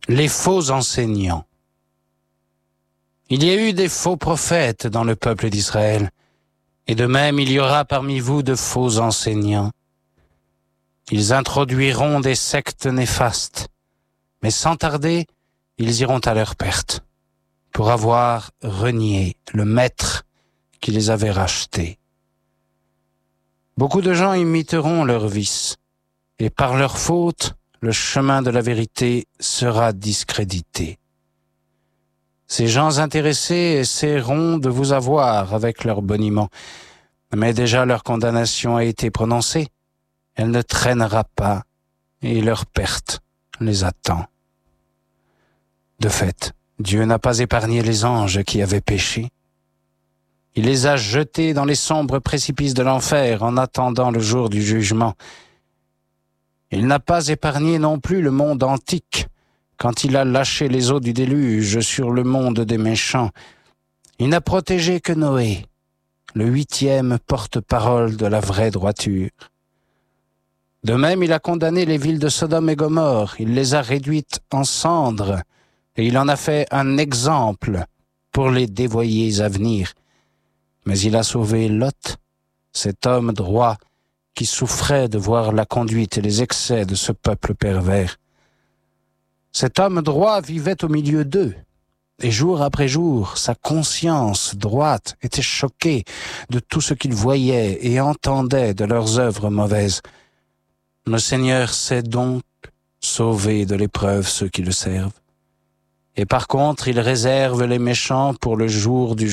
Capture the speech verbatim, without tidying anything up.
Les faux enseignants. Il y a eu des faux prophètes dans le peuple d'Israël, et de même il y aura parmi vous de faux enseignants. Ils introduiront des sectes néfastes, mais sans tarder, ils iront à leur perte, pour avoir renié le maître qui les avait rachetés. Beaucoup de gens imiteront leurs vices, et par leur faute, le chemin de la vérité sera discrédité. Ces gens intéressés essaieront de vous avoir avec leur boniment, mais déjà leur condamnation a été prononcée. Elle ne traînera pas, et leur perte les attend. De fait, Dieu n'a pas épargné les anges qui avaient péché. Il les a jetés dans les sombres précipices de l'enfer en attendant le jour du jugement. Il n'a pas épargné non plus le monde antique, quand il a lâché les eaux du déluge sur le monde des méchants. Il n'a protégé que Noé, le huitième porte-parole de la vraie droiture. De même, il a condamné les villes de Sodome et Gomorrhe, il les a réduites en cendres, et il en a fait un exemple pour les dévoyés à venir. Mais il a sauvé Lot, cet homme droit qui souffrait de voir la conduite et les excès de ce peuple pervers. Cet homme droit vivait au milieu d'eux, et jour après jour, sa conscience droite était choquée de tout ce qu'il voyait et entendait de leurs œuvres mauvaises. Le Seigneur sait donc sauver de l'épreuve ceux qui le servent, et par contre il réserve les méchants pour le jour du